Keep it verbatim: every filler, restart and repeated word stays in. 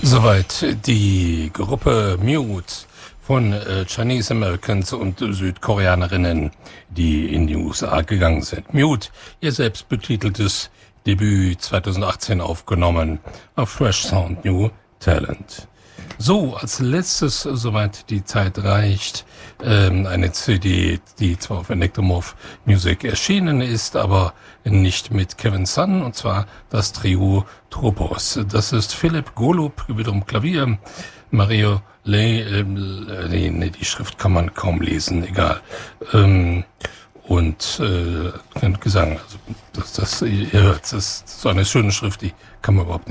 Soweit die Gruppe Mute von äh, Chinese Americans und Südkoreanerinnen, die in die U S A gegangen sind. Mute, ihr selbst betiteltes Debüt zweitausendachtzehn aufgenommen auf Fresh Sound New Talent. So, als letztes, soweit die Zeit reicht, ähm, eine C D, die zwar auf Electromorph Music erschienen ist, aber nicht mit Kevin Sun, und zwar das Trio Tropos. Das ist Philipp Golub, wiederum Klavier, Mario Le, äh, nee, nee, die Schrift kann man kaum lesen, egal. Ähm, und äh, Gesang, also das, das, ihr hört, das ist so eine schöne Schrift, die kann man überhaupt nicht